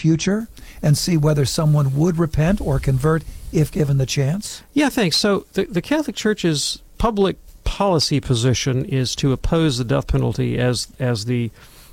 future and see whether someone would repent or convert if given the chance? Yeah, thanks. So the Catholic Church's public policy position is to oppose the death penalty as the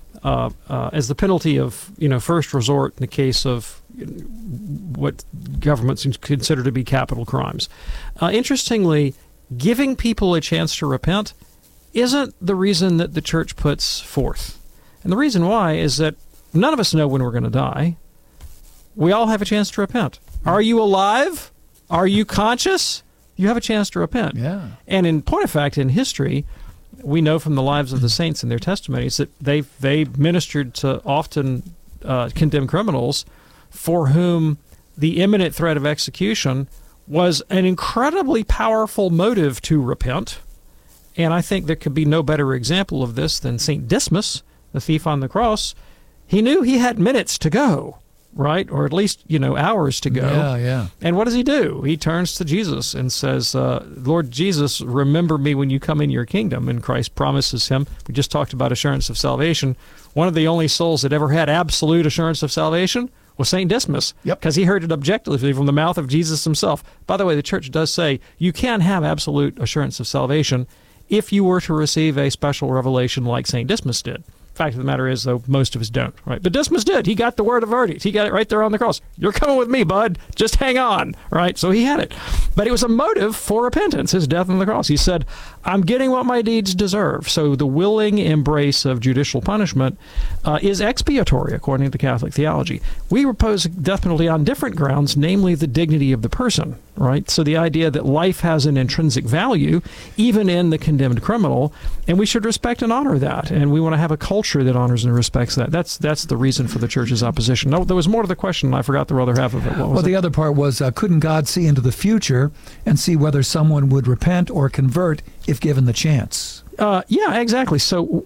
penalty of first resort in the case of what governments consider to be capital crimes. Interestingly, giving people a chance to repent isn't the reason that the Church puts forth. And the reason why is that none of us know when we're going to die. We all have a chance to repent. Are you alive? Are you conscious? You have a chance to repent. Yeah. And in point of fact, in history, we know from the lives of the saints and their testimonies that they ministered to often condemned criminals for whom the imminent threat of execution was an incredibly powerful motive to repent. And I think there could be no better example of this than St. Dismas, the thief on the cross. He knew he had minutes to go, right? Or at least, hours to go. Yeah. And what does he do? He turns to Jesus and says, Lord Jesus, remember me when you come in your kingdom. And Christ promises him. We just talked about assurance of salvation. One of the only souls that ever had absolute assurance of salvation was St. Dismas, because he heard it objectively from the mouth of Jesus himself. By the way, the Church does say you can have absolute assurance of salvation if you were to receive a special revelation like St. Dismas did. Fact of the matter is, though, most of us don't, right? But Dismas did. He got the word of verdict. He got it right there on the cross. You're coming with me, bud. Just hang on, right? So he had it. But it was a motive for repentance, his death on the cross. He said, I'm getting what my deeds deserve. So the willing embrace of judicial punishment is expiatory, according to Catholic theology. We oppose death penalty on different grounds, namely the dignity of the person, right? So the idea that life has an intrinsic value, even in the condemned criminal, and we should respect and honor that. And we want to have a culture that honors and respects that. That's the reason for the Church's opposition. No, there was more to the question. I forgot the other half of it. What was it? The other part was, couldn't God see into the future and see whether someone would repent or convert if given the chance? Yeah, exactly. So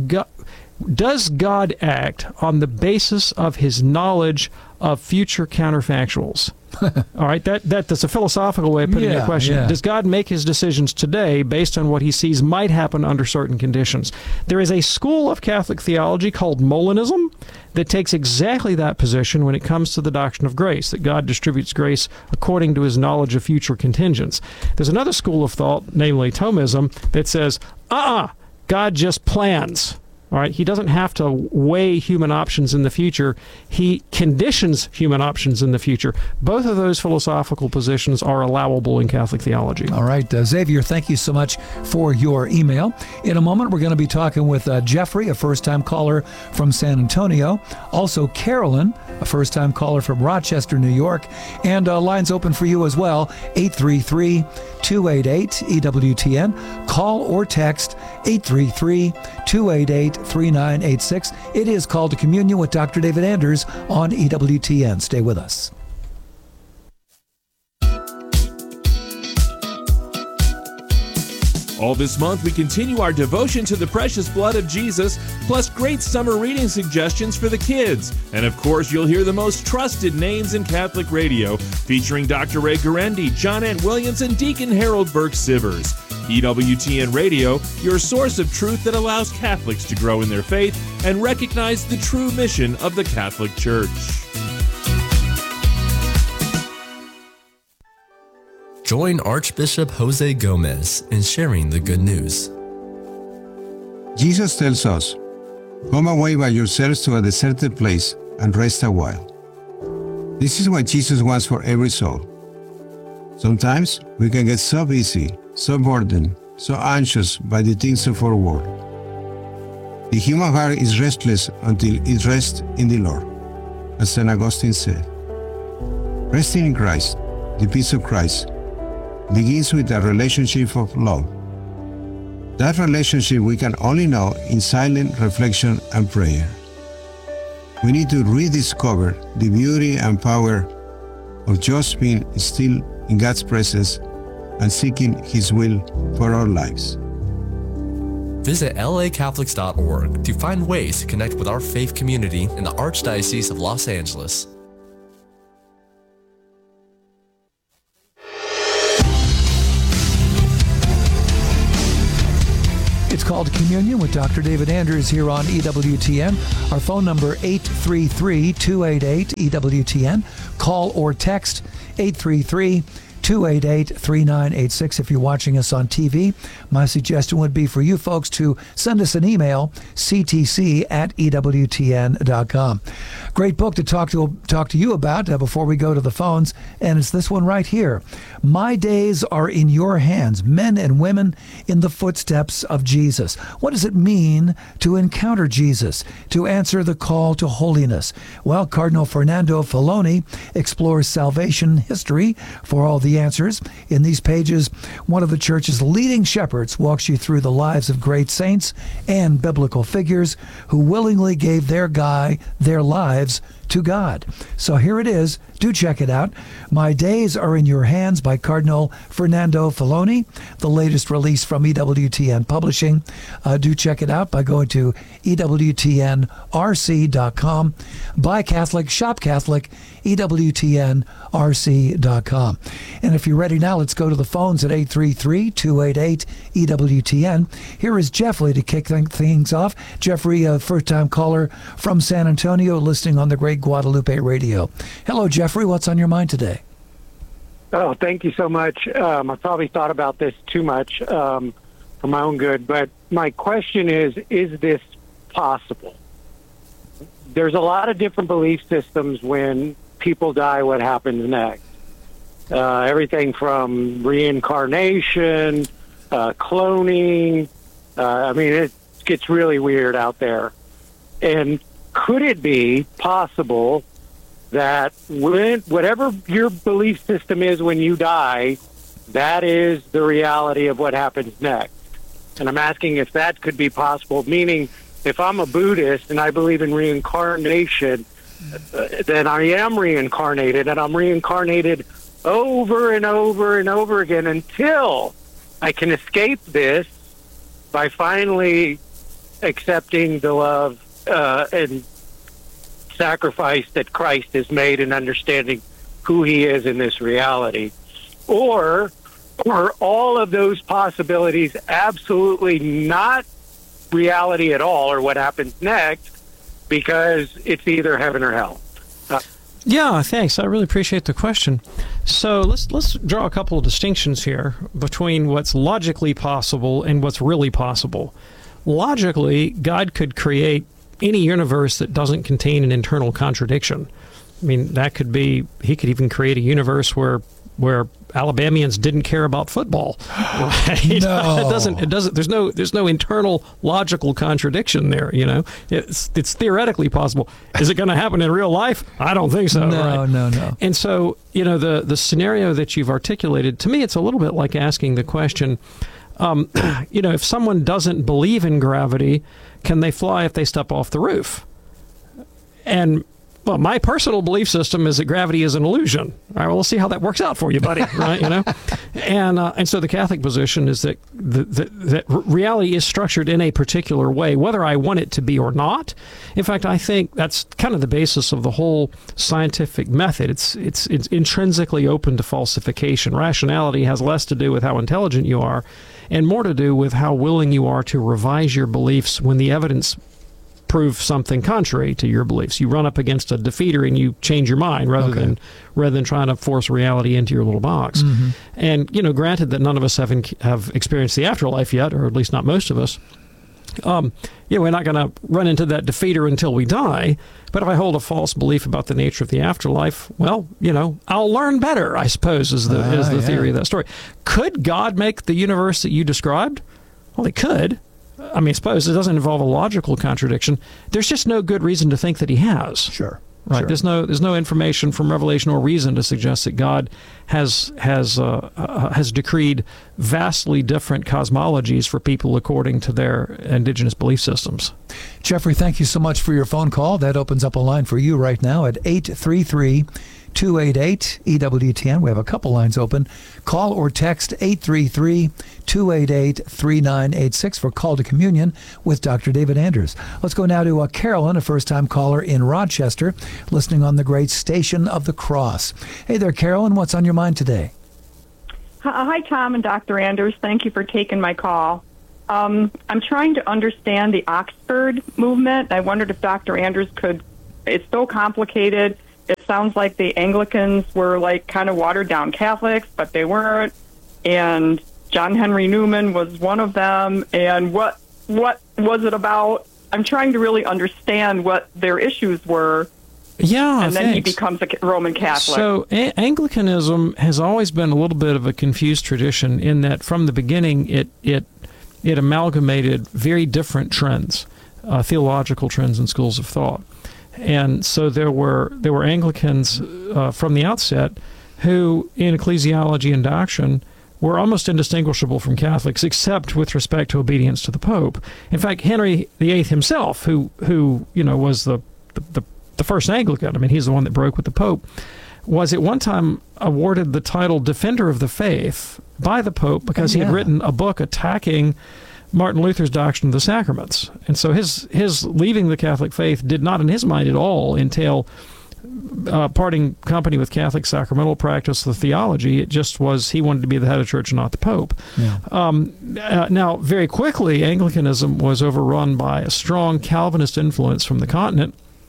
does God act on the basis of his knowledge of future counterfactuals? All right, that's a philosophical way of putting the question. Yeah. Does God make his decisions today based on what he sees might happen under certain conditions? There is a school of Catholic theology called Molinism that takes exactly that position when it comes to the doctrine of grace, that God distributes grace according to his knowledge of future contingents. There's another school of thought, namely Thomism, that says, God just plans. All right, he doesn't have to weigh human options in the future. He conditions human options in the future. Both of those philosophical positions are allowable in Catholic theology. All right, Xavier, thank you so much for your email. In a moment, we're going to be talking with Jeffrey, a first-time caller from San Antonio. Also, Carolyn, a first-time caller from Rochester, New York. And lines open for you as well, 833-288-EWTN. Call or text 833-288-3986. It is Call to Communion with Dr. David Anders on EWTN. Stay with us. All this month, we continue our devotion to the precious blood of Jesus, plus great summer reading suggestions for the kids. And of course, you'll hear the most trusted names in Catholic radio, featuring Dr. Ray Guarendi, John Ant Williams, and Deacon Harold Burke-Sivers. EWTN Radio, your source of truth that allows Catholics to grow in their faith and recognize the true mission of the Catholic Church. Join Archbishop Jose Gomez in sharing the good news. Jesus tells us, "Come away by yourselves to a deserted place and rest a while." This is what Jesus wants for every soul. Sometimes we can get so busy, so burdened, so anxious by the things of our world. The human heart is restless until it rests in the Lord, as St. Augustine said. Resting in Christ, the peace of Christ, begins with a relationship of love. That relationship we can only know in silent reflection and prayer. We need to rediscover the beauty and power of just being still in God's presence and seeking His will for our lives. Visit lacatholics.org to find ways to connect with our faith community in the Archdiocese of Los Angeles. It's called Communion with Dr. David Anders here on EWTN. Our phone number, 833-288-EWTN. Call or text 833-288-3986. If you're watching us on TV, my suggestion would be for you folks to send us an email, ctc@ewtn.com. Great book to talk to you about before we go to the phones, and it's this one right here. My Days Are in Your Hands, Men and Women in the Footsteps of Jesus. What does it mean to encounter Jesus, to answer the call to holiness? Well, Cardinal Fernando Filoni explores salvation history for all the answers. In these pages, one of the church's leading shepherds walks you through the lives of great saints and biblical figures who willingly gave their lives to God. So here it is. Do check it out. My Days Are in Your Hands by Cardinal Fernando Filoni, the latest release from EWTN Publishing. Do check it out by going to EWTNRC.com. Buy Catholic, shop Catholic, EWTNRC.com. And if you're ready now, let's go to the phones at 833-288-EWTN. Here is Jeffrey to kick things off. Jeffrey, a first-time caller from San Antonio, listening on the Great Guadalupe Radio. Hello, Jeffrey. What's on your mind today? Oh, thank you so much. I probably thought about this too much for my own good, but my question is this possible? There's a lot of different belief systems when people die, what happens next. Everything from reincarnation, cloning. It gets really weird out there. And could it be possible that whatever your belief system is when you die, that is the reality of what happens next? And I'm asking if that could be possible, meaning if I'm a Buddhist and I believe in reincarnation, then I am reincarnated, and I'm reincarnated over and over and over again until I can escape this by finally accepting the love and sacrifice that Christ has made and understanding who he is in this reality. Or are all of those possibilities absolutely not reality at all, or what happens next, because it's either heaven or hell? Yeah, thanks. I really appreciate the question. So let's draw a couple of distinctions here between what's logically possible and what's really possible. Logically, God could create any universe that doesn't contain an internal contradiction. I mean, that could be, he could even create a universe where Alabamians didn't care about football. Right? No. It doesn't, there's no internal logical contradiction there, you know. It's theoretically possible. Is it going to happen in real life? I don't think so. No. And so, you know, the scenario that you've articulated, to me, it's a little bit like asking the question, you know, if someone doesn't believe in gravity, can they fly if they step off the roof? And, well, my personal belief system is that gravity is an illusion. All right, well, we'll see how that works out for you, buddy. Right? You know, and so the Catholic position is that that reality is structured in a particular way, whether I want it to be or not. In fact, I think that's kind of the basis of the whole scientific method. It's intrinsically open to falsification. Rationality has less to do with how intelligent you are, and more to do with how willing you are to revise your beliefs when the evidence proves something contrary to your beliefs. You run up against a defeater and you change your mind rather than trying to force reality into your little box. Mm-hmm. And, you know, granted that none of us have experienced the afterlife yet, or at least not most of us, we're not going to run into that defeater until we die. But if I hold a false belief about the nature of the afterlife, well, you know, I'll learn better, I suppose, is the theory of that story. Could God make the universe that you described? Well, he could. I mean, I suppose it doesn't involve a logical contradiction. There's just no good reason to think that he has. Sure. Right. Sure. There's no information from Revelation or reason to suggest that God has decreed vastly different cosmologies for people according to their indigenous belief systems. Jeffrey, thank you so much for your phone call. That opens up a line for you right now at 833-288-EWTN. We have a couple lines open. Call or text 833-288-3986 for Call to Communion with Dr. David Anders. Let's go now to Carolyn, a first-time caller in Rochester, listening on the great Station of the Cross. Hey there, Carolyn. What's on your mind today? Hi, Tom and Dr. Anders. Thank you for taking my call. I'm trying to understand the Oxford movement. I wondered if Dr. Andrews could. It's so complicated. It sounds like the Anglicans were like kind of watered down Catholics, but they weren't. And John Henry Newman was one of them. And what was it about? I'm trying to really understand what their issues were. Yeah, and then he becomes a Roman Catholic. So Anglicanism has always been a little bit of a confused tradition in that from the beginning it amalgamated very different trends, theological trends and schools of thought. And so there were Anglicans from the outset who, in ecclesiology and doctrine, were almost indistinguishable from Catholics, except with respect to obedience to the Pope. In fact, Henry VIII himself, who was the first Anglican, I mean, he's the one that broke with the Pope, was at one time awarded the title Defender of the Faith by the Pope because he had written a book attacking Martin Luther's doctrine of the sacraments. And so his leaving the Catholic faith did not, in his mind at all, entail parting company with Catholic sacramental practice, the theology. It just was he wanted to be the head of church and not the Pope. Yeah. Now, very quickly, Anglicanism was overrun by a strong Calvinist influence from the continent.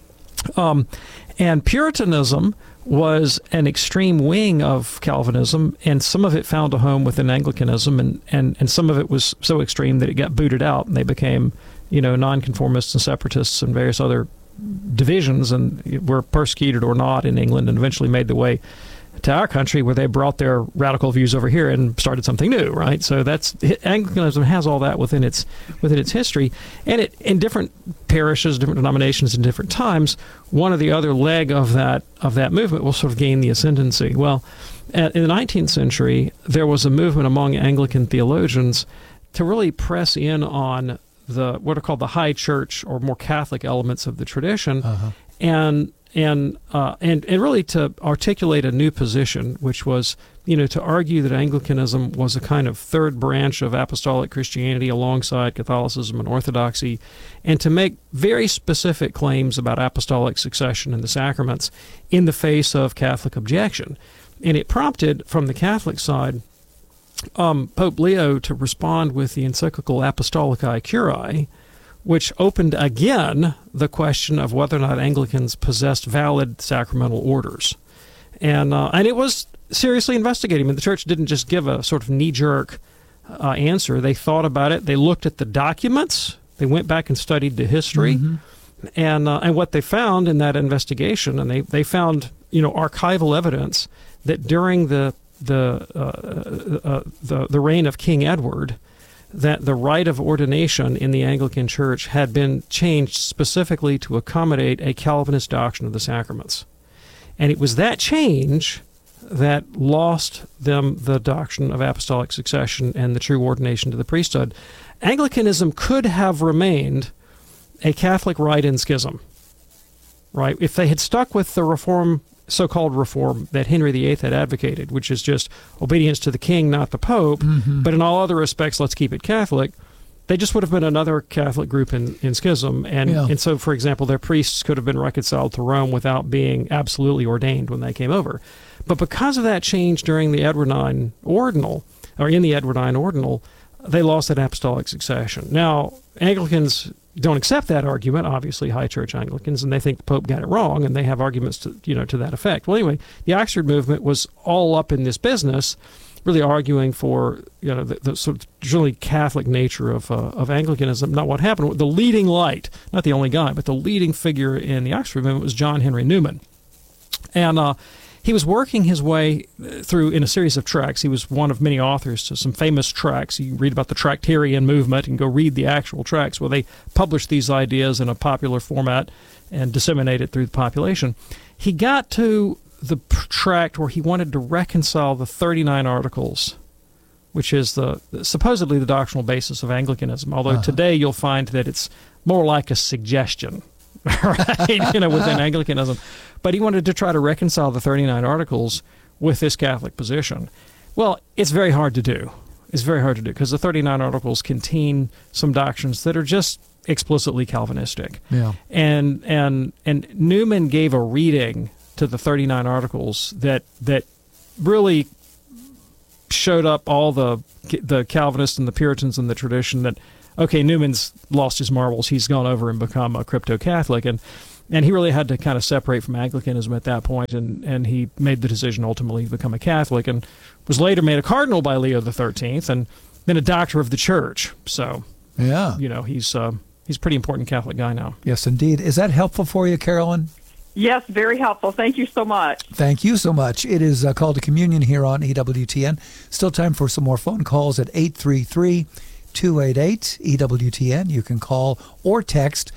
And Puritanism was an extreme wing of Calvinism, and some of it found a home within Anglicanism, and some of it was so extreme that it got booted out, and they became, nonconformists and separatists and various other divisions, and were persecuted or not in England, and eventually made the way to our country, where they brought their radical views over here and started something new, right? So Anglicanism has all that within its history, and it in different parishes, different denominations, in different times. One or the other leg of that movement will sort of gain the ascendancy. Well, in the 19th century, there was a movement among Anglican theologians to really press in on what are called the high church or more Catholic elements of the tradition, and really to articulate a new position, which was, to argue that Anglicanism was a kind of third branch of apostolic Christianity alongside Catholicism and Orthodoxy, and to make very specific claims about apostolic succession and the sacraments in the face of Catholic objection. And it prompted, from the Catholic side, Pope Leo to respond with the encyclical Apostolicae Curiae, which opened again the question of whether or not Anglicans possessed valid sacramental orders. And it was seriously investigating. I mean, the church didn't just give a sort of knee-jerk answer. They thought about it. They looked at the documents. They went back and studied the history. Mm-hmm. And what they found in that investigation, and they found, archival evidence that during the reign of King Edward, that the rite of ordination in the Anglican Church had been changed specifically to accommodate a Calvinist doctrine of the sacraments. And it was that change that lost them the doctrine of apostolic succession and the true ordination to the priesthood. Anglicanism could have remained a Catholic rite in schism, right? If they had stuck with the so-called reform that Henry VIII had advocated, which is just obedience to the king, not the Pope, but in all other respects, let's keep it Catholic, they just would have been another Catholic group in schism. And so, for example, their priests could have been reconciled to Rome without being absolutely ordained when they came over. But because of that change during the Edwardine Ordinal, or in the Edwardine Ordinal, they lost that apostolic succession. Now, Anglicans don't accept that argument, obviously high church Anglicans, and they think the Pope got it wrong, and they have arguments to that effect. Well, anyway, the Oxford movement was all up in this business, really arguing for the sort of really Catholic nature of Anglicanism. Not what happened. The leading light, not the only guy, but the leading figure in the Oxford movement was John Henry Newman, and he was working his way through in a series of tracts. He was one of many authors to some famous tracts. You read about the Tractarian movement and go read the actual tracts where they published these ideas in a popular format and disseminate it through the population. He got to the tract where he wanted to reconcile the 39 Articles, which is supposedly the doctrinal basis of Anglicanism, although today you'll find that it's more like a suggestion, right, within Anglicanism. But he wanted to try to reconcile the 39 Articles with this Catholic position. Well, it's very hard to do. It's very hard to do because the 39 Articles contain some doctrines that are just explicitly Calvinistic. Yeah. And Newman gave a reading to the 39 Articles that really showed up all the Calvinists and the Puritans in the tradition that, okay, Newman's lost his marbles. He's gone over and become a crypto-Catholic. And he really had to kind of separate from Anglicanism at that point, and he made the decision ultimately to become a Catholic and was later made a cardinal by Leo XIII and then a doctor of the church. So, yeah, he's a pretty important Catholic guy now. Yes, indeed. Is that helpful for you, Carolyn? Yes, very helpful. Thank you so much. Thank you so much. It is called to communion here on EWTN. Still time for some more phone calls at 833-288-EWTN. You can call or text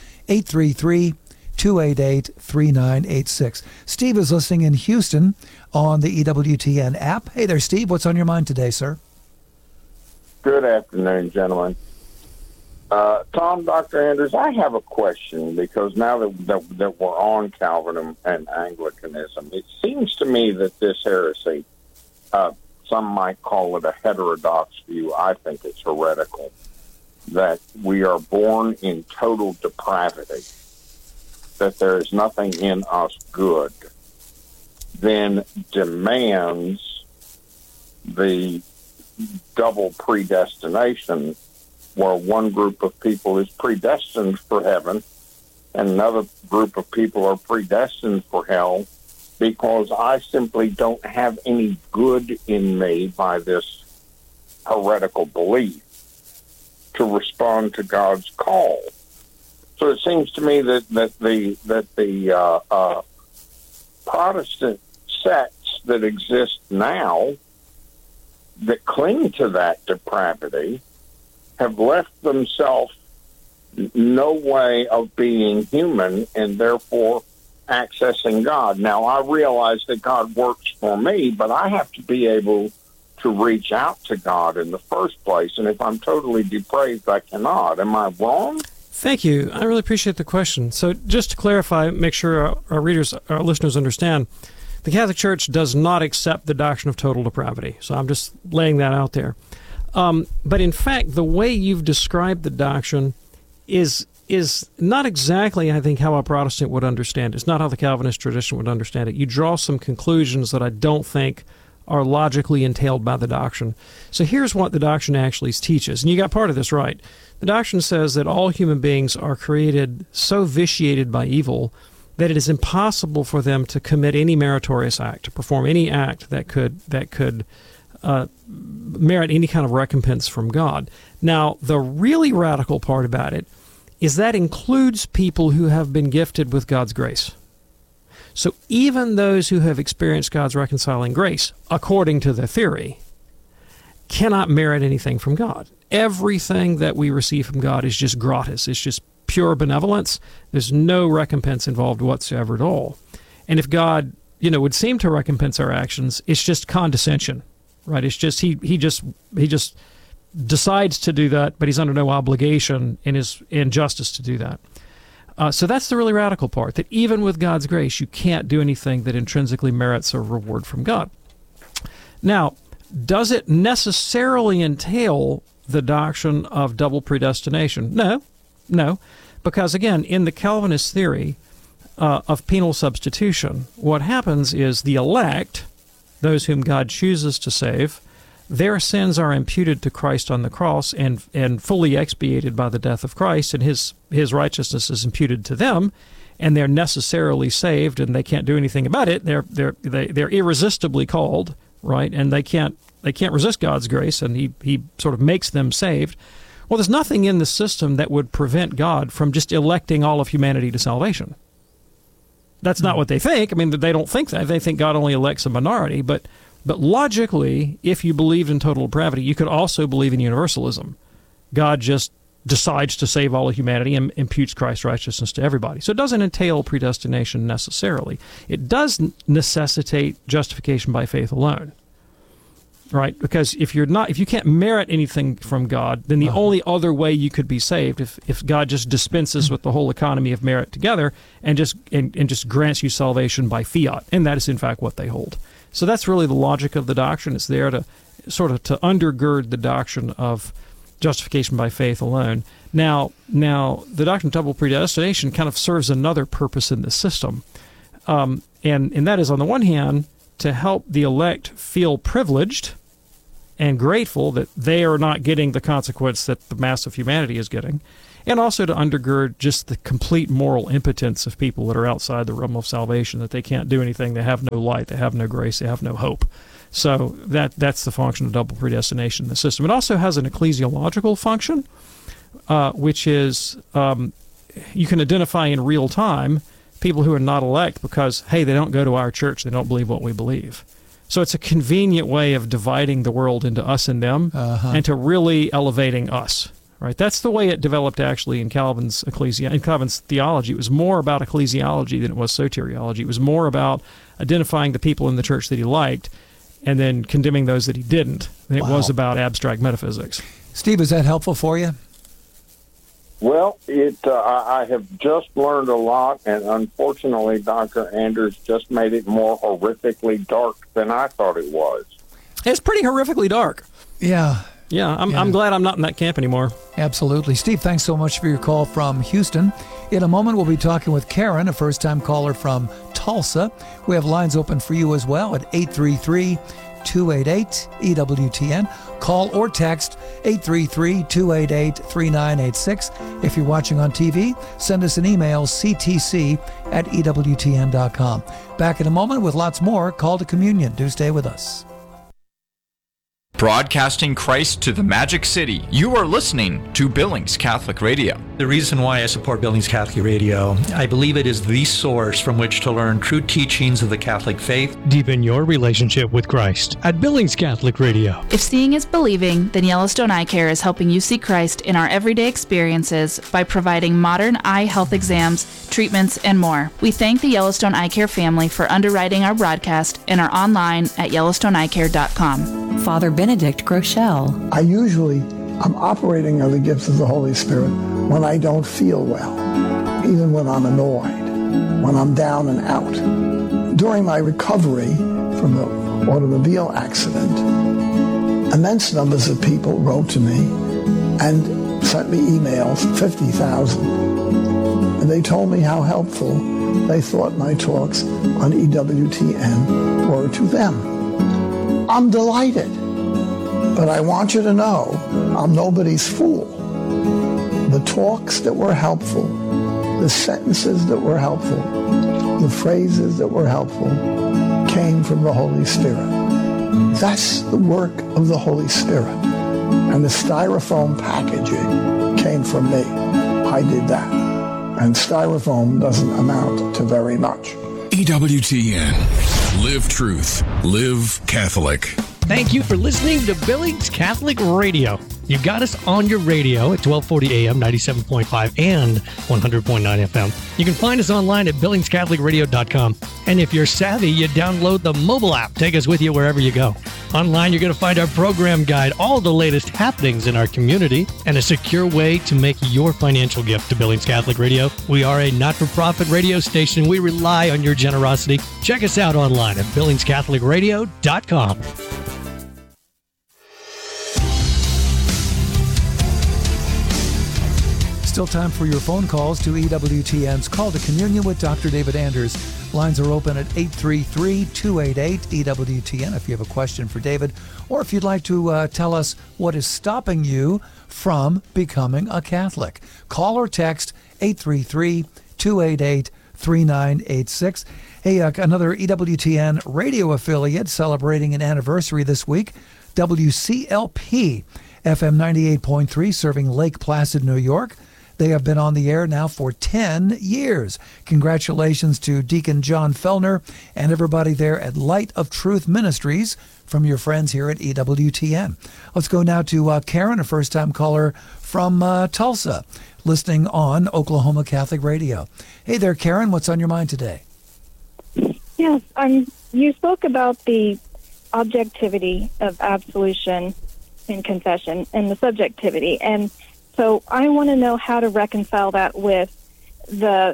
833-288-3986. Steve is listening in Houston on the EWTN app. Hey there, Steve. What's on your mind today, sir? Good afternoon, gentlemen. Tom, Dr. Andrews, I have a question because now that we're on Calvinism and Anglicanism, it seems to me that this heresy, some might call it a heterodox view. I think it's heretical, that we are born in total depravity, that there is nothing in us good, then demands the double predestination, where one group of people is predestined for heaven and another group of people are predestined for hell, because I simply don't have any good in me by this heretical belief to respond to God's call. So it seems to me that the Protestant sects that exist now that cling to that depravity have left themselves no way of being human and therefore accessing God. Now, I realize that God works for me, but I have to be able to reach out to God in the first place. And if I'm totally depraved, I cannot. Am I wrong? Thank you. I really appreciate the question. So just to clarify, make sure our readers, our listeners understand, the Catholic Church does not accept the doctrine of total depravity. So I'm just laying that out there. But in fact, the way you've described the doctrine is not exactly, I think, how a Protestant would understand it. It's not how the Calvinist tradition would understand it. You draw some conclusions that I don't think are logically entailed by the doctrine. So here's what the doctrine actually teaches, and you got part of this right. The doctrine says that all human beings are created so vitiated by evil that it is impossible for them to commit any meritorious act, to perform any act that could merit any kind of recompense from God. Now, the really radical part about it is that includes people who have been gifted with God's grace. So even those who have experienced God's reconciling grace, according to the theory, cannot merit anything from God. Everything that we receive from God is just gratis. It's just pure benevolence. There's no recompense involved whatsoever at all. And if God, would seem to recompense our actions, it's just condescension, right? It's just he just decides to do that, but he's under no obligation in justice to do that. So that's the really radical part, that even with God's grace, you can't do anything that intrinsically merits a reward from God. Now, does it necessarily entail the doctrine of double predestination? No, because again, in the Calvinist theory of penal substitution, what happens is the elect, those whom God chooses to save, their sins are imputed to Christ on the cross and fully expiated by the death of Christ, and his righteousness is imputed to them, and they're necessarily saved, and they can't do anything about it. They're irresistibly called, right? And they can't resist God's grace, and he sort of makes them saved. Well, there's nothing in the system that would prevent God from just electing all of humanity to salvation. That's not what they think. I mean, they don't think that. They think God only elects a minority, but logically, if you believed in total depravity, you could also believe in universalism. God just decides to save all of humanity and imputes Christ's righteousness to everybody. So it doesn't entail predestination necessarily. It does necessitate justification by faith alone, right? Because if you can't merit anything from God, then the only other way you could be saved if God just dispenses with the whole economy of merit together and just grants you salvation by fiat, and that is in fact what they hold. So that's really the logic of the doctrine. It's there to sort of to undergird the doctrine of justification by faith alone. Now the doctrine of double predestination kind of serves another purpose in the system, and that is, on the one hand, to help the elect feel privileged and grateful that they are not getting the consequence that the mass of humanity is getting, and also to undergird just the complete moral impotence of people that are outside the realm of salvation, that they can't do anything, they have no light, they have no grace, they have no hope. So that's the function of double predestination in the system. It also has an ecclesiological function, which is you can identify in real time people who are not elect because, hey, they don't go to our church, they don't believe what we believe. So it's a convenient way of dividing the world into us and them, and to really elevating us. Right, that's the way it developed actually in Calvin's theology. It was more about ecclesiology than it was soteriology. It was more about identifying the people in the church that he liked and then condemning those that he didn't than it was about abstract metaphysics. Steve, is that helpful for you? Well, I have just learned a lot, and unfortunately, Dr. Anders just made it more horrifically dark than I thought it was. It's pretty horrifically dark. Yeah. Yeah, I'm glad I'm not in that camp anymore. Absolutely. Steve, thanks so much for your call from Houston. In a moment, we'll be talking with Karen, a first-time caller from Tulsa. We have lines open for you as well at 833-288-EWTN. Call or text 833-288-3986. If you're watching on TV, send us an email, ctc@ewtn.com. Back in a moment with lots more. Call to Communion. Do stay with us. Broadcasting Christ to the Magic City. You are listening to Billings Catholic Radio. The reason why I support Billings Catholic Radio, I believe it is the source from which to learn true teachings of the Catholic faith. Deepen your relationship with Christ at Billings Catholic Radio. If seeing is believing, then Yellowstone Eye Care is helping you see Christ in our everyday experiences by providing modern eye health exams, treatments, and more. We thank the Yellowstone Eye Care family for underwriting our broadcast and are online at YellowstoneEyeCare.com. Father Benedict Groeschel. I'm operating on the gifts of the Holy Spirit when I don't feel well, even when I'm annoyed, when I'm down and out. During my recovery from the automobile accident, immense numbers of people wrote to me and sent me emails, 50,000, and they told me how helpful they thought my talks on EWTN were to them. I'm delighted, but I want you to know I'm nobody's fool. The talks that were helpful, the sentences that were helpful, the phrases that were helpful came from the Holy Spirit. That's the work of the Holy Spirit. And the styrofoam packaging came from me. I did that. And styrofoam doesn't amount to very much. EWTN. Live truth. Live Catholic. Thank you for listening to Billings Catholic Radio. You got us on your radio at 1240 AM, 97.5 and 100.9 FM. You can find us online at BillingsCatholicRadio.com. And if you're savvy, you download the mobile app. Take us with you wherever you go. Online, you're going to find our program guide, all the latest happenings in our community, and a secure way to make your financial gift to Billings Catholic Radio. We are a not-for-profit radio station. We rely on your generosity. Check us out online at BillingsCatholicRadio.com. Still time for your phone calls to EWTN's Call to Communion with Dr. David Anders. Lines are open at 833-288-EWTN if you have a question for David, or if you'd like to tell us what is stopping you from becoming a Catholic. Call or text 833-288-3986. Hey, another EWTN radio affiliate celebrating an anniversary this week, WCLP, FM 98.3, serving Lake Placid, New York. They have been on the air now for 10 years. Congratulations to Deacon John Fellner and everybody there at Light of Truth Ministries from your friends here at EWTN. Let's go now to Karen, a first-time caller from Tulsa, listening on Oklahoma Catholic Radio. Hey there, Karen. What's on your mind today? Yes, you spoke about the objectivity of absolution in confession and the subjectivity, and so I want to know how to reconcile that with the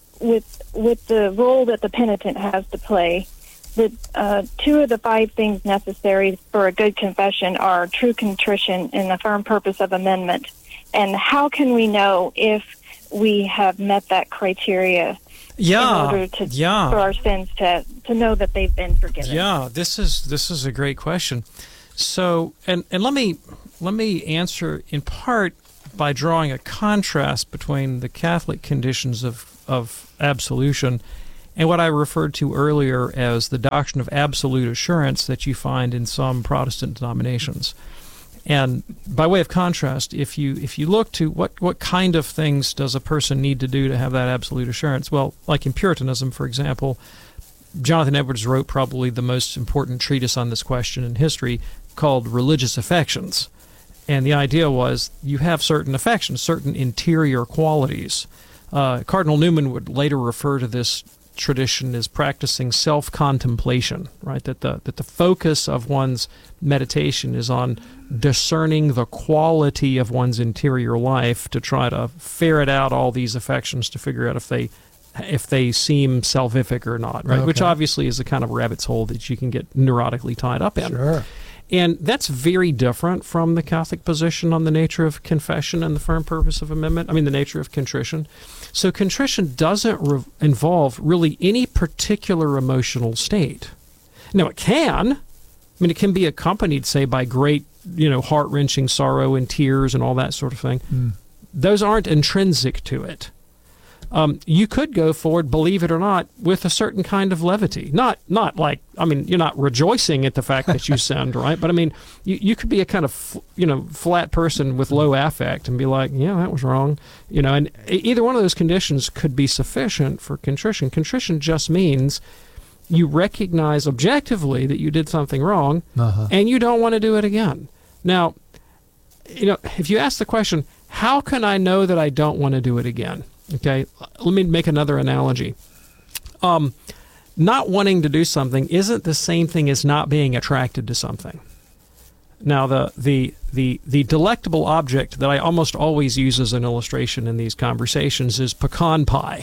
role that the penitent has to play. The 2 of the 5 things necessary for a good confession are true contrition and the firm purpose of amendment. And how can we know if we have met that criteria in order to for our sins to know that they've been forgiven? Yeah, this is a great question. So, and let me answer in part by drawing a contrast between the Catholic conditions of absolution and what I referred to earlier as the doctrine of absolute assurance that you find in some Protestant denominations. And by way of contrast, if you look to what kind of things does a person need to do to have that absolute assurance, well, like in Puritanism, for example, Jonathan Edwards wrote probably the most important treatise on this question in history, called Religious Affections. And the idea was you have certain affections, certain interior qualities. Cardinal Newman would later refer to this tradition as practicing self-contemplation, right? That the focus of one's meditation is on discerning the quality of one's interior life to try to ferret out all these affections to figure out if they seem salvific or not, right? Okay. Which obviously is a kind of rabbit's hole that you can get neurotically tied up in. Sure. And that's very different from the Catholic position on the nature of confession and the firm purpose of amendment. I mean, the nature of contrition. So contrition doesn't involve really any particular emotional state. Now, it can. I mean, it can be accompanied, say, by great, heart-wrenching sorrow and tears and all that sort of thing. Mm. Those aren't intrinsic to it. You could go forward, believe it or not, with a certain kind of levity. Not like, I mean, you're not rejoicing at the fact that you sinned, right? But I mean, you could be a kind of, flat person with low affect and be like, yeah, that was wrong. And either one of those conditions could be sufficient for contrition. Contrition just means you recognize objectively that you did something wrong, and you don't want to do it again. Now, if you ask the question, how can I know that I don't want to do it again? Okay, let me make another analogy. Not wanting to do something isn't the same thing as not being attracted to something. Now, the delectable object that I almost always use as an illustration in these conversations is pecan pie.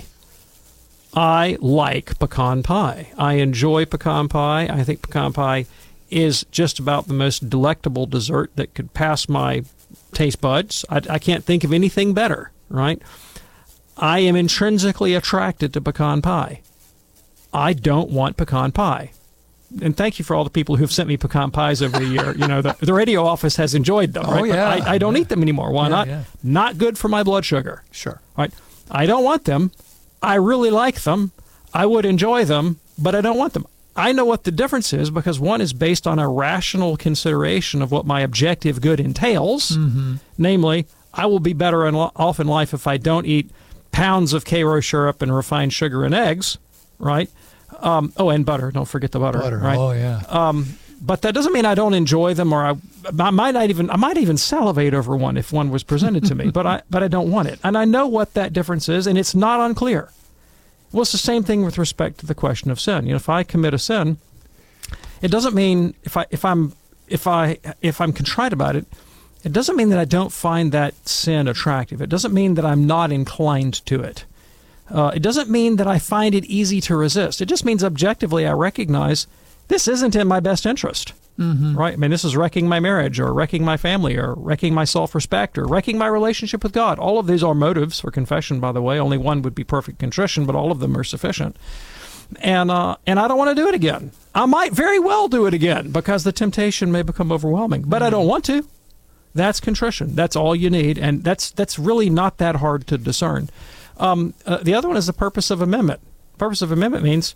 I like pecan pie. I enjoy pecan pie. I think pecan pie is just about the most delectable dessert that could pass my taste buds. I can't think of anything better, right? I am intrinsically attracted to pecan pie. I don't want pecan pie. And thank you for all the people who've sent me pecan pies over the year. The radio office has enjoyed them. Right? Oh, yeah. But I don't eat them anymore. Why not? Yeah. Not good for my blood sugar. Sure. Right? I don't want them. I really like them. I would enjoy them, but I don't want them. I know what the difference is because one is based on a rational consideration of what my objective good entails. Mm-hmm. Namely, I will be better off in life if I don't eat pounds of Karo syrup and refined sugar and eggs, right? And butter. Don't forget the butter. Right? Oh, yeah. But that doesn't mean I don't enjoy them, or I might even salivate over one if one was presented to me. But I don't want it, and I know what that difference is, and it's not unclear. Well, it's the same thing with respect to the question of sin. If I commit a sin, it doesn't mean if I'm contrite about it. It doesn't mean that I don't find that sin attractive. It doesn't mean that I'm not inclined to it. It doesn't mean that I find it easy to resist. It just means objectively I recognize this isn't in my best interest. Mm-hmm. Right? I mean, this is wrecking my marriage or wrecking my family or wrecking my self-respect or wrecking my relationship with God. All of these are motives for confession, by the way. Only one would be perfect contrition, but all of them are sufficient. And I don't want to do it again. I might very well do it again because the temptation may become overwhelming, but I don't want to. That's contrition. That's all you need, and that's really not that hard to discern. The other one is the purpose of amendment. Purpose of amendment means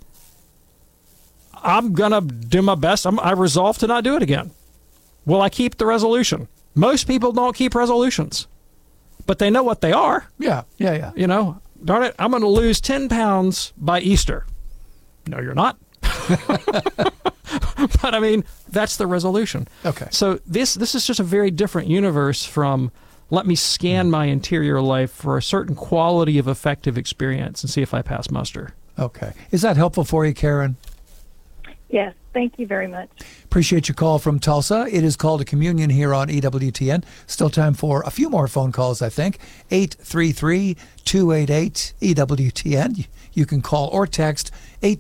I'm going to do my best. I resolve to not do it again. Will I keep the resolution? Most people don't keep resolutions, but they know what they are. Yeah. Darn it, I'm going to lose 10 pounds by Easter. No, you're not. But I mean, that's the resolution. Okay. So this is just a very different universe from let me scan my interior life for a certain quality of effective experience and see if I pass muster. Okay. Is that helpful for you, Karen? Yes. Thank you very much. Appreciate your call from Tulsa. It is called a communion here on EWTN. Still time for a few more phone calls, I think. 833-288-EWTN. You can call or text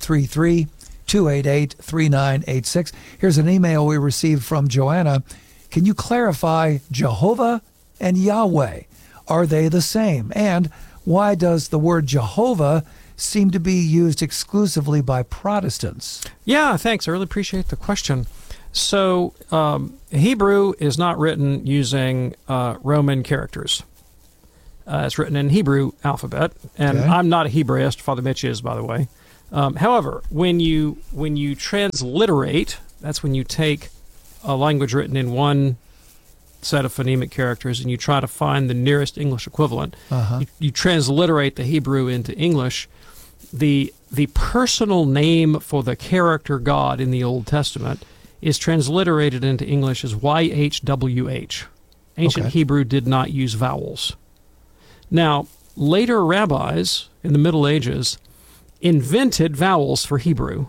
833-288-3986. Here's an email we received from Joanna. Can you clarify Jehovah and Yahweh? Are they the same? And why does the word Jehovah seem to be used exclusively by Protestants? Yeah, thanks. I really appreciate the question. So Hebrew is not written using Roman characters. It's written in Hebrew alphabet, and Okay. I'm not a Hebraist. Father Mitch is, by the way. However, when you transliterate, that's when you take a language written in one set of phonemic characters and you try to find the nearest English equivalent. You transliterate the Hebrew into English. The personal name for the character God in the Old Testament is transliterated into English as YHWH. Ancient Okay. Hebrew did not use vowels. Now, later rabbis in the Middle Ages invented vowels for Hebrew.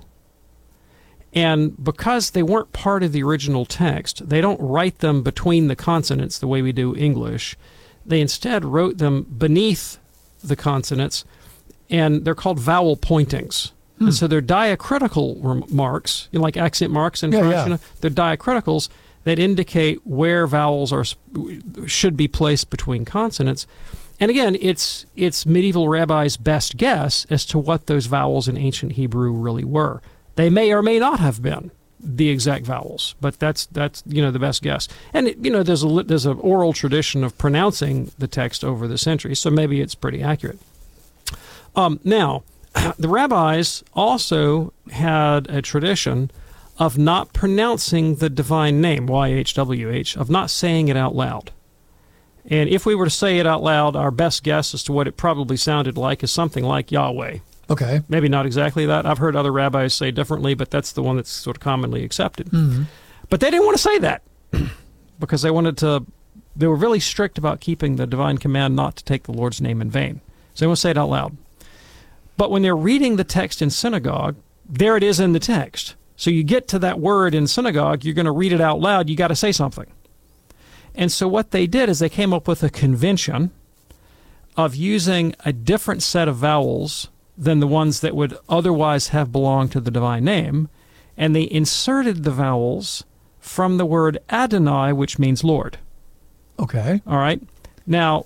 And because they weren't part of the original text, they don't write them between the consonants the way we do English. They instead wrote them beneath the consonants, and they're called vowel pointings. And so they're diacritical marks, like accent marks in French. yeah. You know, they're diacriticals that indicate where vowels should be placed between consonants. And again, it's medieval rabbis' best guess as to what those vowels in ancient Hebrew really were. They may or may not have been the exact vowels, but that's the best guess. And there's an oral tradition of pronouncing the text over the centuries, so maybe it's pretty accurate. Now, the rabbis also had a tradition of not pronouncing the divine name, YHWH, of not saying it out loud. And if we were to say it out loud, our best guess as to what it probably sounded like is something like Yahweh. Okay. Maybe not exactly that. I've heard other rabbis say differently, but that's the one that's sort of commonly accepted. Mm-hmm. But they didn't want to say that because they were really strict about keeping the divine command not to take the Lord's name in vain. So they won't say it out loud. But when they're reading the text in synagogue, there it is in the text. So you get to that word in synagogue, you're going to read it out loud, you got to say something. And so what they did is they came up with a convention of using a different set of vowels than the ones that would otherwise have belonged to the divine name, and they inserted the vowels from the word Adonai, which means Lord. Okay. All right. Now,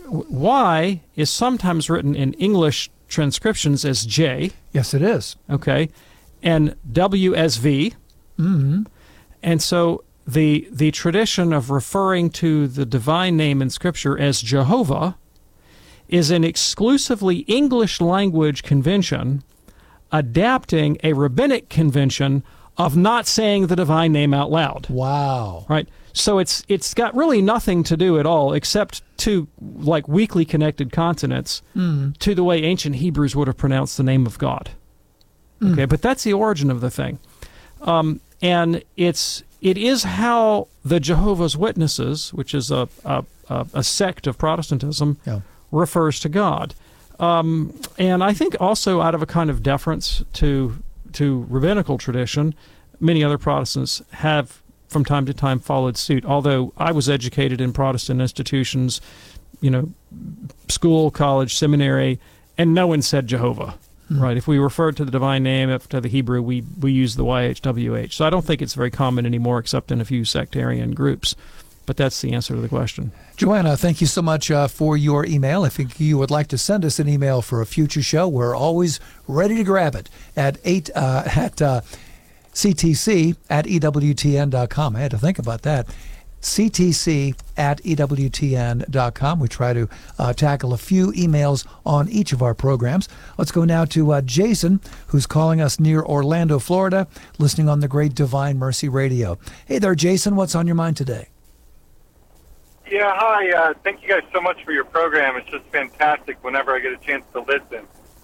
Y is sometimes written in English transcriptions as J. Yes, it is. Okay. And W as V. Mm-hmm. And so the tradition of referring to the divine name in Scripture as Jehovah is an exclusively English language convention adapting a rabbinic convention of not saying the divine name out loud. Wow. Right? So it's got really nothing to do at all except to like weakly connected consonants to the way ancient Hebrews would have pronounced the name of God. Okay, but that's the origin of the thing. And it is how the Jehovah's Witnesses, which is a sect of Protestantism, refers to God. And I think also out of a kind of deference to rabbinical tradition, many other Protestants have from time to time followed suit. Although I was educated in Protestant institutions, school, college, seminary, and no one said Jehovah. Right. If we referred to the divine name, to the Hebrew, we use the YHWH. So I don't think it's very common anymore, except in a few sectarian groups. But that's the answer to the question. Joanna, thank you so much for your email. If you would like to send us an email for a future show, we're always ready to grab it at ctc@ewtn.com. I had to think about that. ctc@ewtn.com. We try to tackle a few emails on each of our programs. Let's go now to Jason, who's calling us near Orlando, Florida, listening on the great Divine Mercy Radio. Hey there, Jason. What's on your mind today? Yeah, hi. Thank you guys so much for your program. It's just fantastic whenever I get a chance to listen.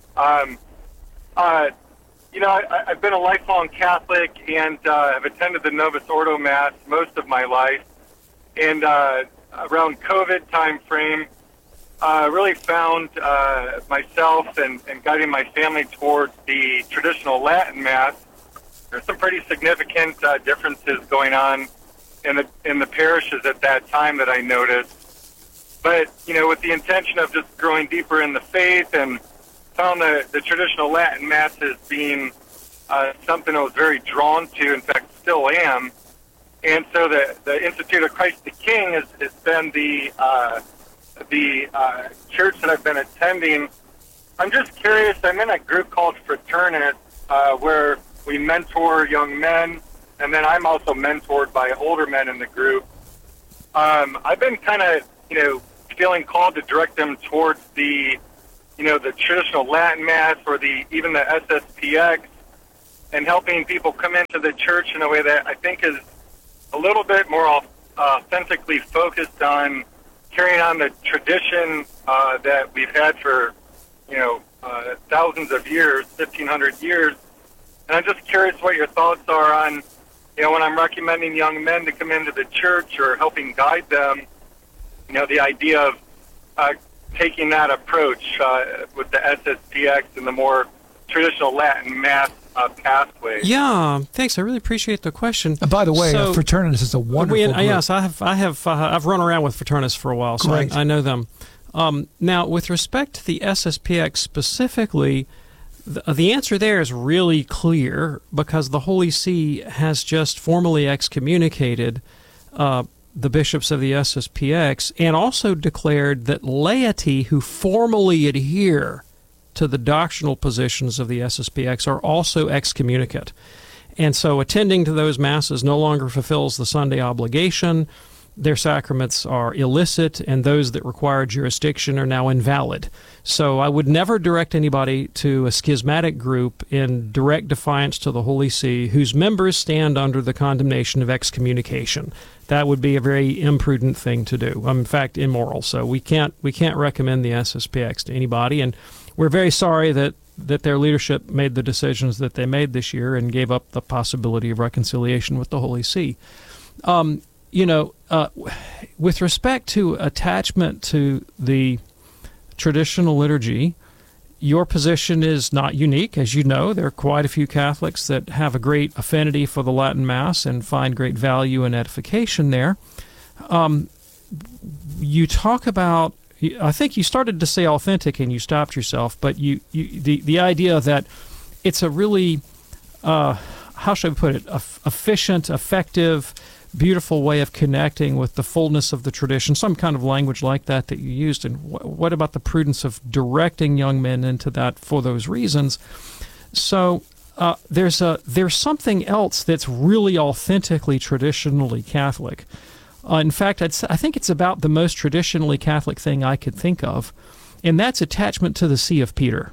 I've been a lifelong Catholic and have attended the Novus Ordo Mass most of my life. And around COVID time frame, really found myself and guiding my family towards the traditional Latin Mass. There's some pretty significant differences going on in the parishes at that time that I noticed. But, with the intention of just growing deeper in the faith, and found the traditional Latin Mass as being something I was very drawn to, in fact, still am. And so the Institute of Christ the King has been the church that I've been attending. I'm just curious. I'm in a group called Fraternis, where we mentor young men and then I'm also mentored by older men in the group. I've been kind of, feeling called to direct them towards the traditional Latin Mass or even the SSPX, and helping people come into the church in a way that I think is a little bit more authentically focused on carrying on the tradition that we've had for, thousands of years, 1,500 years. And I'm just curious what your thoughts are on, when I'm recommending young men to come into the church or helping guide them, the idea of taking that approach with the SSPX and the more traditional Latin Mass pathway. Yeah, thanks. I really appreciate the question. And by the way, Fraternitas is a wonderful group. Yes, I've run around with Fraternitas for a while, so I know them. Now, with respect to the SSPX specifically, the answer there is really clear because the Holy See has just formally excommunicated the bishops of the SSPX and also declared that laity who formally adhere to the doctrinal positions of the SSPX are also excommunicate. And so attending to those masses no longer fulfills the Sunday obligation. Their sacraments are illicit, and those that require jurisdiction are now invalid. So I would never direct anybody to a schismatic group in direct defiance to the Holy See whose members stand under the condemnation of excommunication. That would be a very imprudent thing to do. In fact, immoral. So we can't recommend the SSPX to anybody, and we're very sorry that their leadership made the decisions that they made this year and gave up the possibility of reconciliation with the Holy See. With respect to attachment to the traditional liturgy, your position is not unique. As you know, there are quite a few Catholics that have a great affinity for the Latin Mass and find great value and edification there. You talk about, I think you started to say authentic and you stopped yourself, but the idea that it's a really, how should I put it, efficient, effective, beautiful way of connecting with the fullness of the tradition, some kind of language like that you used. And what about the prudence of directing young men into that for those reasons? So there's something else that's really authentically traditionally Catholic. In fact, I think it's about the most traditionally Catholic thing I could think of, and that's attachment to the See of Peter.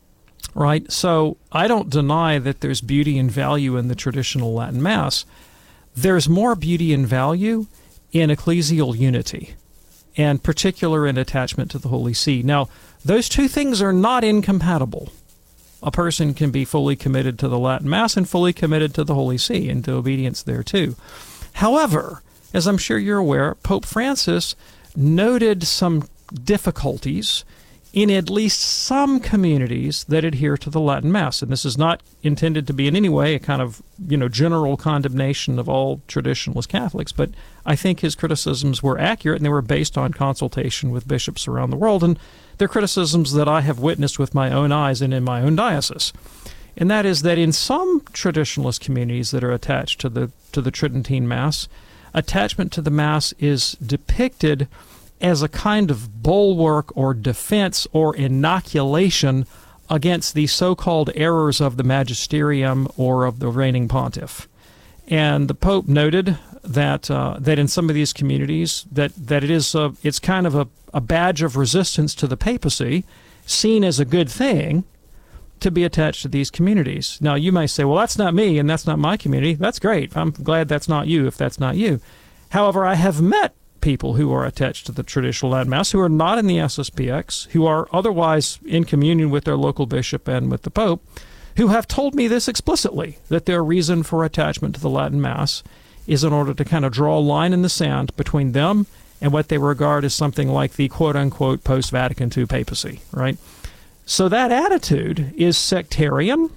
Right? So I don't deny that there's beauty and value in the traditional Latin Mass. There's more beauty and value in ecclesial unity, and particular in attachment to the Holy See. Now, those two things are not incompatible. A person can be fully committed to the Latin Mass and fully committed to the Holy See and to obedience there too. However, as I'm sure you're aware, Pope Francis noted some difficulties in at least some communities that adhere to the Latin Mass. And this is not intended to be in any way a kind of, general condemnation of all traditionalist Catholics, but I think his criticisms were accurate, and they were based on consultation with bishops around the world, and they're criticisms that I have witnessed with my own eyes and in my own diocese. And that is that in some traditionalist communities that are attached to the Tridentine Mass, attachment to the Mass is depicted as a kind of bulwark or defense or inoculation against the so-called errors of the magisterium or of the reigning pontiff. And the Pope noted that that in some of these communities that it's kind of a badge of resistance to the papacy, seen as a good thing, to be attached to these communities. Now, you may say, well, that's not me and that's not my community. That's great. I'm glad that's not you if that's not you. However, I have met people who are attached to the traditional Latin Mass who are not in the SSPX, who are otherwise in communion with their local bishop and with the Pope, who have told me this explicitly, that their reason for attachment to the Latin Mass is in order to kind of draw a line in the sand between them and what they regard as something like the quote-unquote post-Vatican II papacy, right? So that attitude is sectarian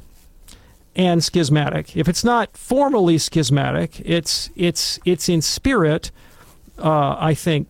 and schismatic. If it's not formally schismatic, it's in spirit, I think,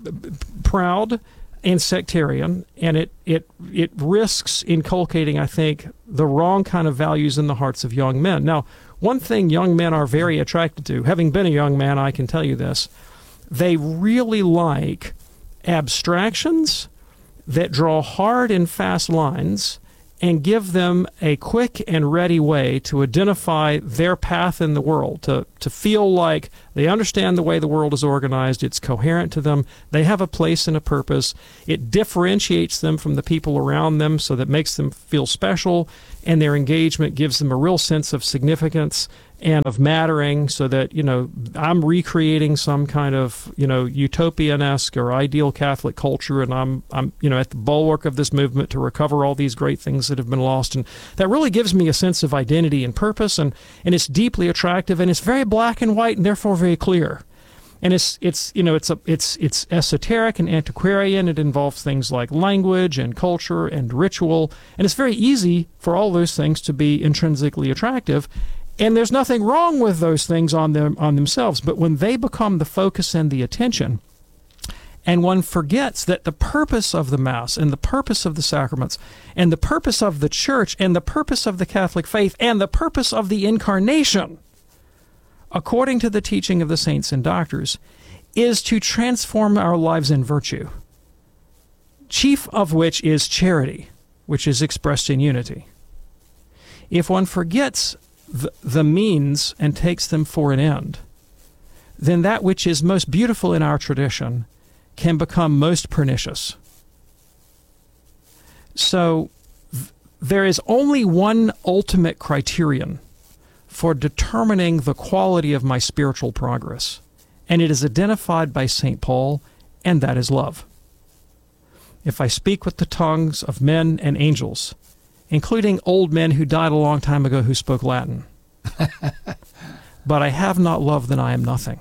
proud and sectarian, and it risks inculcating, I think, the wrong kind of values in the hearts of young men. Now, one thing young men are very attracted to, having been a young man, I can tell you this, they really like abstractions that draw hard and fast lines and give them a quick and ready way to identify their path in the world, to feel like they understand the way the world is organized, it's coherent to them, they have a place and a purpose, it differentiates them from the people around them so that makes them feel special, and their engagement gives them a real sense of significance and of mattering, so that, I'm recreating some kind of, utopian-esque or ideal Catholic culture, and I'm at the bulwark of this movement to recover all these great things that have been lost. And that really gives me a sense of identity and purpose, and it's deeply attractive, and it's very black and white and therefore very clear. And it's esoteric and antiquarian. It involves things like language and culture and ritual, and it's very easy for all those things to be intrinsically attractive. And there's nothing wrong with those things on themselves, but when they become the focus and the attention, and one forgets that the purpose of the Mass and the purpose of the sacraments and the purpose of the Church and the purpose of the Catholic faith and the purpose of the Incarnation, according to the teaching of the saints and doctors, is to transform our lives in virtue, chief of which is charity, which is expressed in unity. If one forgets the means and takes them for an end, then that which is most beautiful in our tradition can become most pernicious. So there is only one ultimate criterion for determining the quality of my spiritual progress, and it is identified by St. Paul, and that is love. If I speak with the tongues of men and angels, including old men who died a long time ago who spoke Latin, but I have not love, then I am nothing.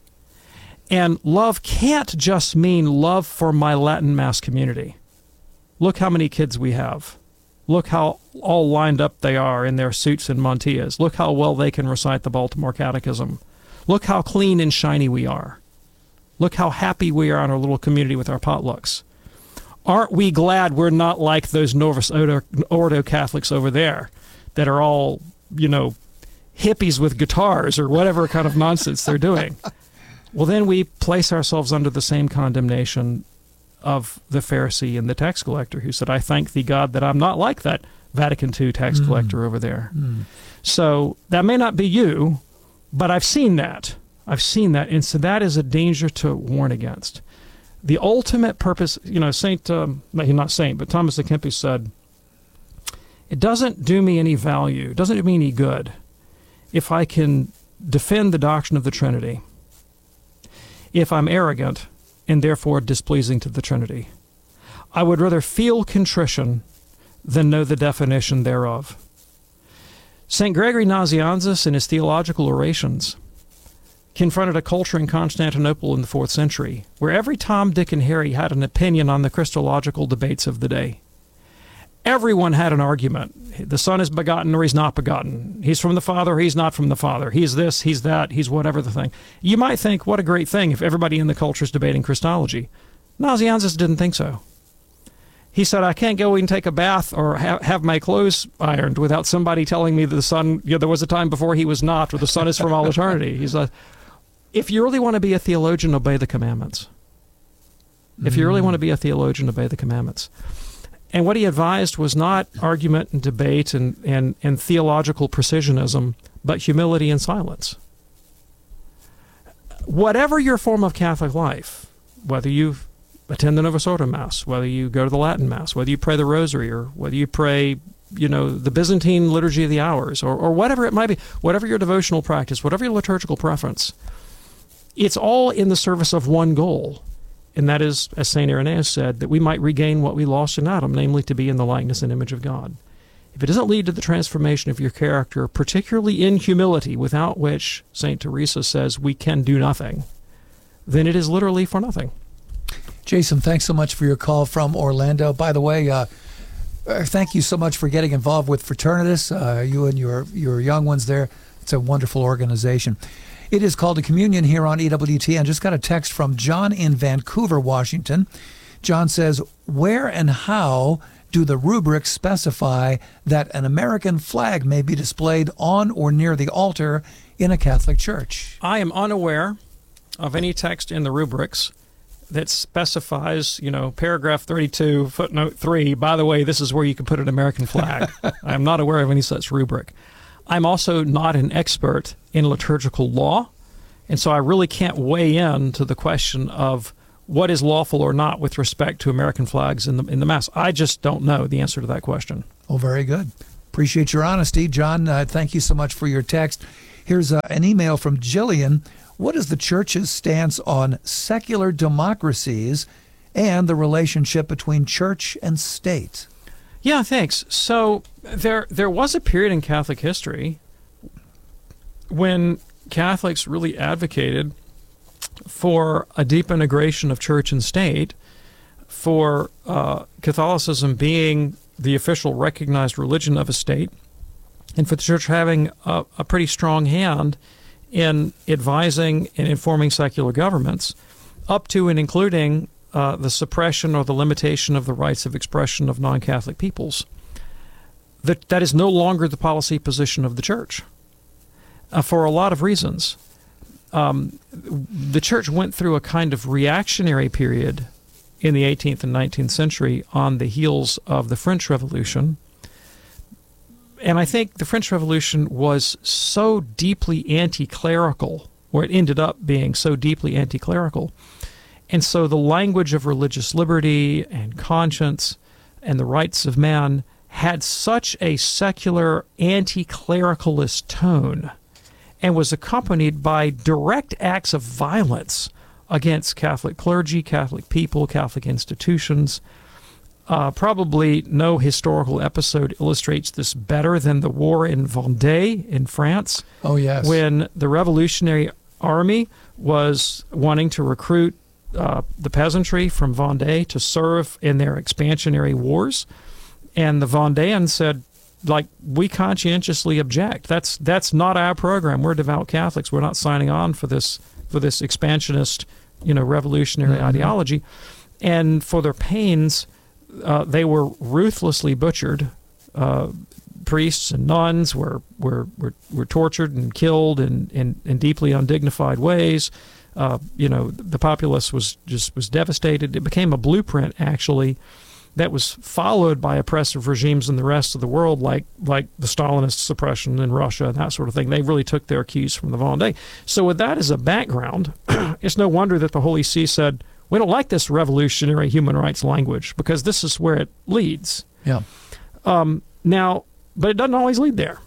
And love can't just mean love for my Latin Mass community. Look how many kids we have. Look how all lined up they are in their suits and mantillas. Look how well they can recite the Baltimore Catechism. Look how clean and shiny we are. Look how happy we are in our little community with our potlucks. Aren't we glad we're not like those Novus Ordo Catholics over there that are all, hippies with guitars or whatever kind of nonsense they're doing? Well, then we place ourselves under the same condemnation of the Pharisee and the tax collector who said, I thank thee, God, that I'm not like that Vatican II tax collector over there. So that may not be you, but I've seen that. And so that is a danger to warn against. The ultimate purpose, not Saint, but Thomas à Kempis said, it doesn't do me any value, it doesn't do me any good if I can defend the doctrine of the Trinity, if I'm arrogant and therefore displeasing to the Trinity. I would rather feel contrition than know the definition thereof. St. Gregory Nazianzus, in his theological orations, confronted a culture in Constantinople in the 4th century where every Tom, Dick, and Harry had an opinion on the Christological debates of the day. Everyone had an argument. The Son is begotten or he's not begotten. He's from the Father or he's not from the Father. He's this, he's that, he's whatever the thing. You might think, what a great thing if everybody in the culture is debating Christology. Nazianzus didn't think so. He said, I can't go and take a bath or have my clothes ironed without somebody telling me that the Son, there was a time before he was not, or the Son is from all eternity. He's like, if you really want to be a theologian, obey the commandments. If you really want to be a theologian, obey the commandments. And what he advised was not argument and debate and theological precisionism, but humility and silence. Whatever your form of Catholic life, whether you attend the Novus Ordo Mass, whether you go to the Latin Mass, whether you pray the Rosary, or whether you pray, the Byzantine Liturgy of the Hours, or whatever it might be, whatever your devotional practice, whatever your liturgical preference, it's all in the service of one goal. And that is, as St. Irenaeus said, that we might regain what we lost in Adam, namely to be in the likeness and image of God. If it doesn't lead to the transformation of your character, particularly in humility, without which St. Teresa says we can do nothing, then it is literally for nothing. Jason, thanks so much for your call from Orlando. By the way, thank you so much for getting involved with Fraternitas, you and your young ones there. It's a wonderful organization. It is called a communion here on EWTN. Just got a text from John in Vancouver, Washington. John says, where and how do the rubrics specify that an American flag may be displayed on or near the altar in a Catholic church? I am unaware of any text in the rubrics that specifies, paragraph 32, footnote 3, by the way, this is where you can put an American flag. I'm not aware of any such rubric. I'm also not an expert in liturgical law, and so I really can't weigh in to the question of what is lawful or not with respect to American flags in the Mass. I just don't know the answer to that question. Oh, very good. Appreciate your honesty. John, thank you so much for your text. Here's an email from Jillian. What is the Church's stance on secular democracies and the relationship between church and state? Yeah, thanks. So there was a period in Catholic history when Catholics really advocated for a deep integration of church and state, for Catholicism being the official recognized religion of a state, and for the church having a pretty strong hand in advising and informing secular governments, up to and including the suppression or the limitation of the rights of expression of non-Catholic peoples. That is no longer the policy position of the church, for a lot of reasons. The church went through a kind of reactionary period in the 18th and 19th century on the heels of the French Revolution. And I think the French Revolution was so deeply anti-clerical, or it ended up being so deeply anti-clerical. And so the language of religious liberty and conscience and the rights of man had such a secular anti-clericalist tone, and was accompanied by direct acts of violence against Catholic clergy, Catholic people, Catholic institutions. Probably no historical episode illustrates this better than the war in Vendée in France. Oh, yes. When the Revolutionary Army was wanting to recruit the peasantry from Vendée to serve in their expansionary wars. And the Vendéans said, we conscientiously object. That's not our program. We're devout Catholics. We're not signing on for this expansionist, revolutionary ideology. And for their pains, they were ruthlessly butchered. Priests and nuns were tortured and killed in deeply undignified ways. The populace was devastated. It became a blueprint, actually, that was followed by oppressive regimes in the rest of the world, like the Stalinist suppression in Russia and that sort of thing. They really took their cues from the Vendée. So with that as a background, it's no wonder that the Holy See said, we don't like this revolutionary human rights language because this is where it leads. Yeah. Now, but it doesn't always lead there.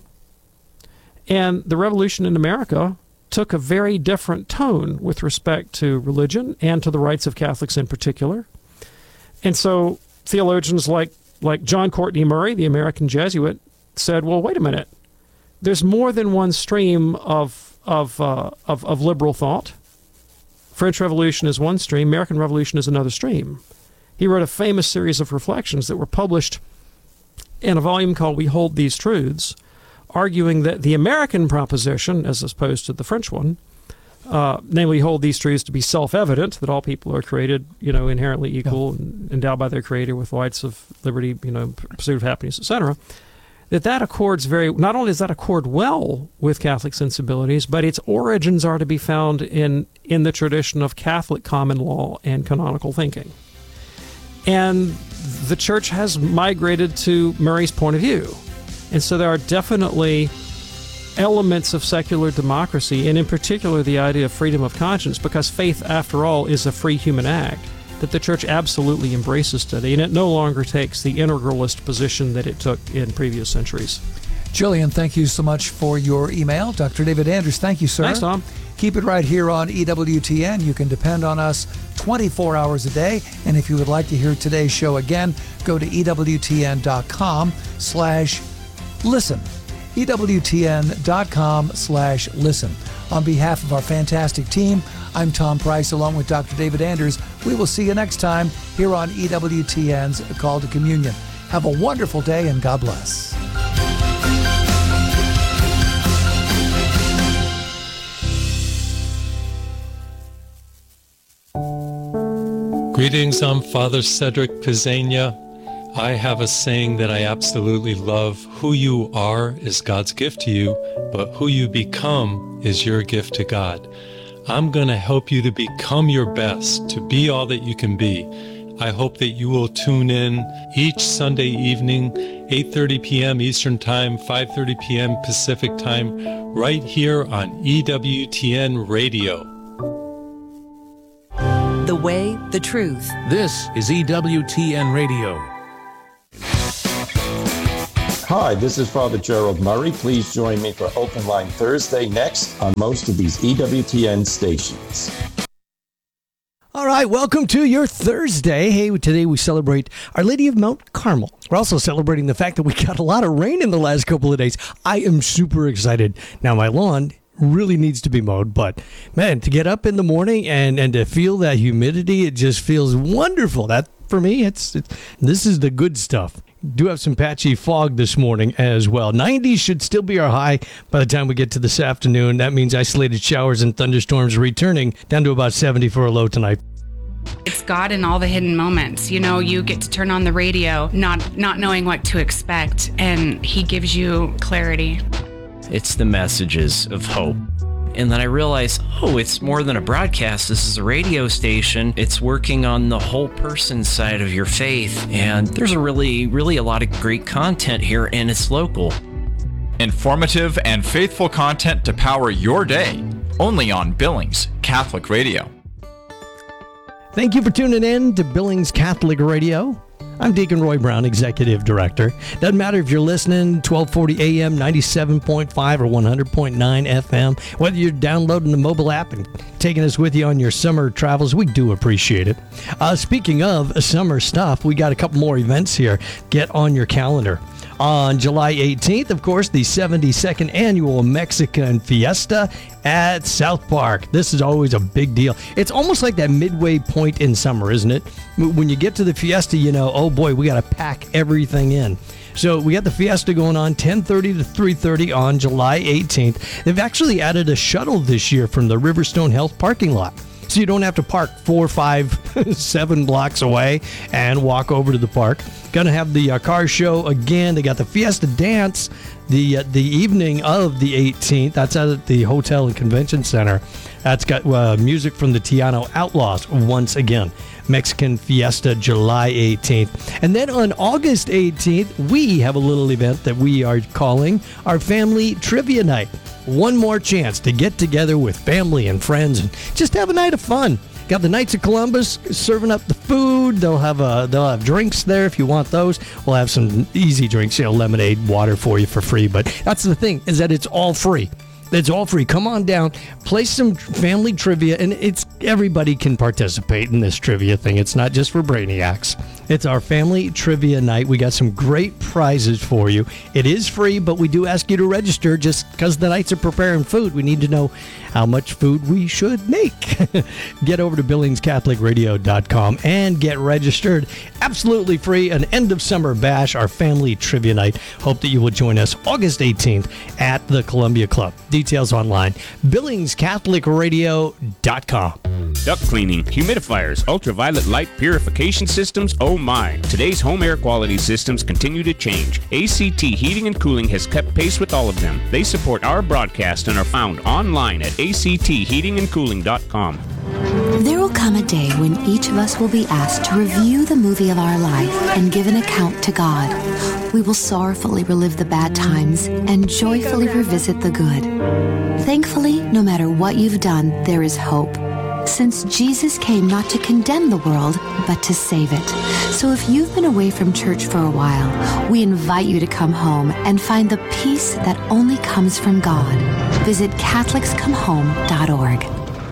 And the revolution in America took a very different tone with respect to religion and to the rights of Catholics in particular. And so theologians like John Courtney Murray, the American Jesuit, said, well, wait a minute. There's more than one stream of liberal thought. French Revolution is one stream. American Revolution is another stream. He wrote a famous series of reflections that were published in a volume called We Hold These Truths, arguing that the American proposition, as opposed to the French one, namely hold these truths to be self-evident, that all people are created, inherently equal and endowed by their Creator with rights of liberty, pursuit of happiness, etc., that accords not only does that accord well with Catholic sensibilities, but its origins are to be found in the tradition of Catholic common law and canonical thinking. And the Church has migrated to Murray's point of view. And so there are definitely elements of secular democracy, and in particular the idea of freedom of conscience, because faith, after all, is a free human act, that the Church absolutely embraces today, and it no longer takes the integralist position that it took in previous centuries. Jillian, thank you so much for your email. Dr. David Anders, thank you, sir. Thanks, Tom. Keep it right here on EWTN. You can depend on us 24 hours a day, and if you would like to hear today's show again, go to EWTN.com/listen. EWTN.com/listen. On behalf of our fantastic team, I'm Tom Price along with Dr. David Anders. We will see you next time here on EWTN's Call to Communion. Have a wonderful day and God bless. Greetings, I'm Father Cedric Pizzania. I have a saying that I absolutely love. Who you are is God's gift to you, but who you become is your gift to God. I'm going to help you to become your best, to be all that you can be. I hope that you will tune in each Sunday evening, 8:30 p.m. Eastern Time, 5:30 p.m. Pacific Time, right here on EWTN Radio. The way, the truth. This is EWTN Radio. Hi, this is Father Gerald Murray. Please join me for Open Line Thursday next on most of these EWTN stations. All right, welcome to your Thursday. Hey, today we celebrate Our Lady of Mount Carmel. We're also celebrating the fact that we got a lot of rain in the last couple of days. I am super excited. Now, my lawn really needs to be mowed, but man, to get up in the morning and to feel that humidity, it just feels wonderful. That, for me, this is the good stuff. Do have some patchy fog this morning as well. 90 should still be our high by the time we get to this afternoon. That means isolated showers and thunderstorms returning down to about 70 for a low tonight. It's God in all the hidden moments. You know, you get to turn on the radio, not knowing what to expect, and He gives you clarity. It's the messages of hope. And then I realized, it's more than a broadcast. This is a radio station. It's working on the whole person side of your faith. And there's really a lot of great content here, and it's local. Informative and faithful content to power your day. Only on Billings Catholic Radio. Thank you for tuning in to Billings Catholic Radio. I'm Deacon Roy Brown, Executive Director. Doesn't matter if you're listening 1240 AM, 97.5 or 100.9 FM, whether you're downloading the mobile app and taking us with you on your summer travels, we do appreciate it. Speaking of summer stuff, we got a couple more events here. Get on your calendar. On July 18th, of course, the 72nd Annual Mexican Fiesta at South Park. This is always a big deal. It's almost like that midway point in summer, isn't it? When you get to the Fiesta, you know, oh boy, we got to pack everything in. So we got the Fiesta going on 10:30 to 3:30 on July 18th. They've actually added a shuttle this year from the Riverstone Health parking lot. So you don't have to park 4, 5, 7 blocks away and walk over to the park. Going to have the car show again. They got the Fiesta Dance the evening of the 18th. That's out at the Hotel and Convention Center. That's got music from the Tiano Outlaws once again. Mexican Fiesta, July 18th. And then on August 18th, we have a little event that we are calling our Family Trivia Night. One more chance to get together with family and friends and just have a night of fun. Got the Knights of Columbus serving up the food. They'll have drinks there if you want those. We'll have some easy drinks, lemonade, water for you for free. But that's the thing, is that it's all free. It's all free. Come on down, play some family trivia, and everybody can participate in this trivia thing. It's not just for brainiacs. It's our family trivia night. We got some great prizes for you. It is free, but we do ask you to register just because the Knights are preparing food. We need to know how much food we should make. Get over to BillingsCatholicRadio.com and get registered. Absolutely free. An end of summer bash, our family trivia night. Hope that you will join us August 18th at the Columbia Club. Details online, BillingsCatholicRadio.com. Duct cleaning, humidifiers, ultraviolet light purification systems, oh my. Today's home air quality systems continue to change. ACT Heating and Cooling has kept pace with all of them. They support our broadcast and are found online at actheatingandcooling.com. There will come a day when each of us will be asked to review the movie of our life and give an account to God. We will sorrowfully relive the bad times and joyfully revisit the good. Thankfully, no matter what you've done, there is hope. Since Jesus came not to condemn the world, but to save it. So if you've been away from church for a while, we invite you to come home and find the peace that only comes from God. Visit CatholicsComeHome.org.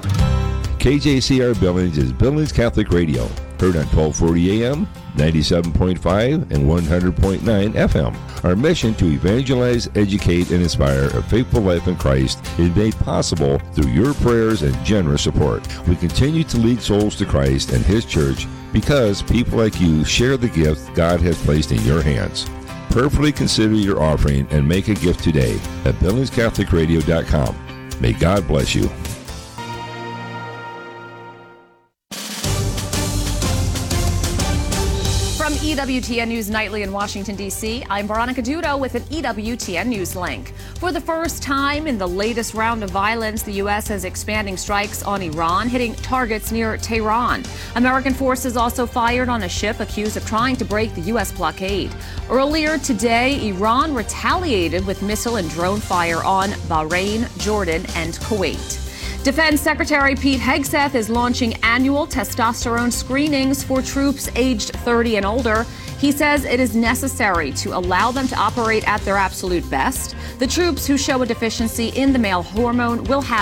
KJCR Billings is Billings Catholic Radio, heard on 1240 AM, 97.5 and 100.9 FM. Our mission to evangelize, educate, and inspire a faithful life in Christ is made possible through your prayers and generous support. We continue to lead souls to Christ and His church because people like you share the gift God has placed in your hands. Prayerfully consider your offering and make a gift today at BillingsCatholicRadio.com. May God bless you. From EWTN News Nightly in Washington, D.C., I'm Veronica Dudo with an EWTN News link. For the first time in the latest round of violence, the U.S. is expanding strikes on Iran, hitting targets near Tehran. American forces also fired on a ship accused of trying to break the U.S. blockade. Earlier today, Iran retaliated with missile and drone fire on Bahrain, Jordan, and Kuwait. Defense Secretary Pete Hegseth is launching annual testosterone screenings for troops aged 30 and older. He says it is necessary to allow them to operate at their absolute best. The troops who show a deficiency in the male hormone will have